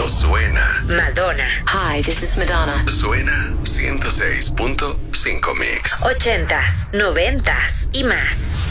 No suena. Madonna. Hi, this is Madonna. Suena 106.5 Mix. 80s, 90s y más.